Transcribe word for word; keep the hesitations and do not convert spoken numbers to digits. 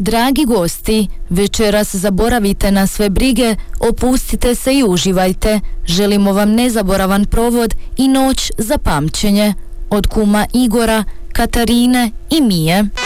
Dragi gosti, večeras zaboravite na sve brige, opustite se i uživajte. Želimo vam nezaboravan provod i noć za pamćenje. Od kuma Igora, Katarine i Mije.